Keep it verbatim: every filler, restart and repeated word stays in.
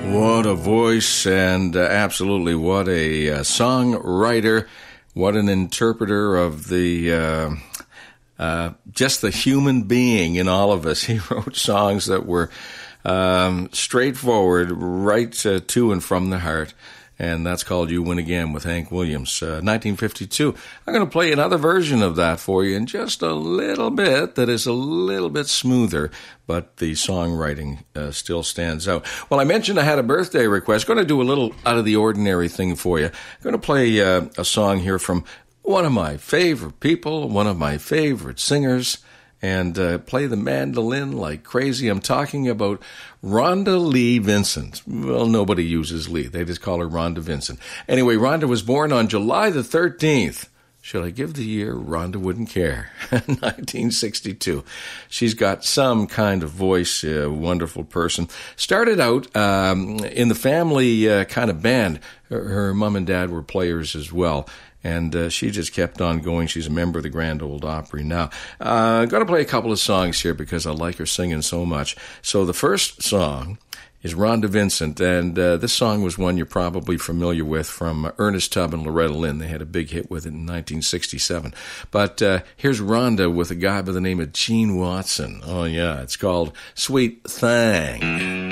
What a voice, and uh, absolutely what a uh, songwriter, what an interpreter of the uh, uh, just the human being in all of us. He wrote songs that were um, straightforward, right uh, to and from the heart. And that's called You Win Again with Hank Williams, uh, nineteen fifty-two. I'm going to play another version of that for you in just a little bit that is a little bit smoother, but the songwriting uh, still stands out. Well, I mentioned I had a birthday request. Going to do a little out of the ordinary thing for you. I'm going to play uh, a song here from one of my favorite people, one of my favorite singers, and uh, play the mandolin like crazy. I'm talking about Rhonda Lee Vincent. Well, nobody uses Lee. They just call her Rhonda Vincent. Anyway, Rhonda was born on July the thirteenth. Should I give the year? Rhonda wouldn't care. nineteen sixty-two. She's got some kind of voice, a wonderful person. Started out um, in the family uh, kind of band. Her, her mom and dad were players as well. And uh, she just kept on going. She's a member of the Grand Ole Opry now. I'm uh, going to play a couple of songs here because I like her singing so much. So the first song is Rhonda Vincent, and uh, this song was one you're probably familiar with from Ernest Tubb and Loretta Lynn. They had a big hit with it in nineteen sixty-seven. But uh, here's Rhonda with a guy by the name of Gene Watson. Oh, yeah, it's called Sweet Thing.